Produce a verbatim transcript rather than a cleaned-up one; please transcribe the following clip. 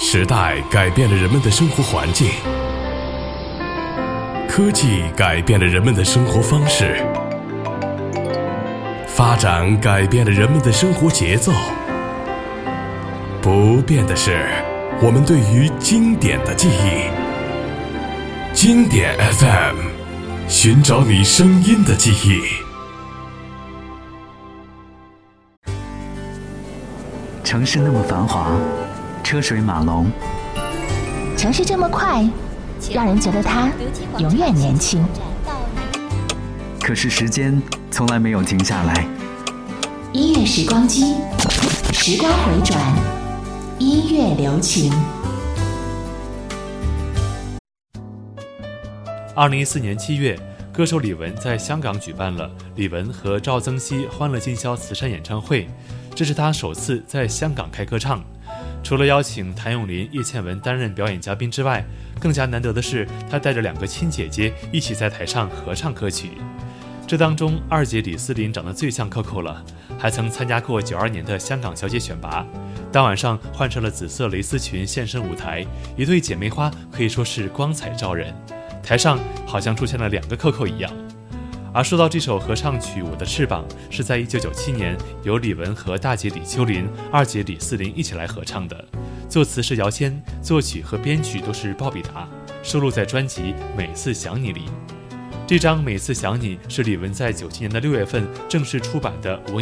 时代改变了人们的生活环境，科技改变了人们的生活方式，发展改变了人们的生活节奏。不变的是我们对于经典的记忆。经典 F M， 寻找你声音的记忆。 城市那么繁华，车水马龙， 城市这么快，让人觉得它永远年轻。 可是时间从来没有停下来。 音乐时光机，时光回转，音乐留情。 二零一四年七月，歌手李玟在香港举办了李玟和赵增熹欢乐今宵慈善演唱会，这是他首次在香港开歌唱。除了邀请谭咏麟、叶倩文担任表演嘉宾之外，更加难得的是他带着两个亲姐姐一起在台上合唱歌曲。这当中二姐李思琳长得最像 Coco 了，还曾参加过九二年的香港小姐选拔，当晚上换上了紫色蕾丝裙现身舞台，一对姐妹花可以说是光彩照人，台上好像出现了两个 Coco 一样。而说到这首合唱曲《我的翅膀》，是在一九九七年由李玟和大姐李秋琳、二姐李思琳一起来合唱的，作词是姚谦，作曲和编曲都是鲍比达，收录在专辑《每次想你》里。这张《每次想你》是李玟在九七年的六月份正式出版的文